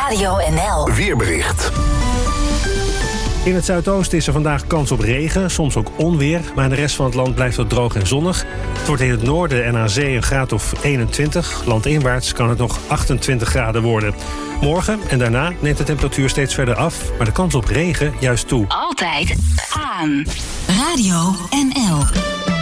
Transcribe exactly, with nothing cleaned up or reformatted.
Radio N L Weerbericht. In het zuidoosten is er vandaag kans op regen, soms ook onweer. Maar in de rest van het land blijft het droog en zonnig. Het wordt in het noorden en aan zee een graad of eenentwintig. Landinwaarts kan het nog achtentwintig graden worden. Morgen en daarna neemt de temperatuur steeds verder af, maar de kans op regen juist toe. Altijd aan Radio N L.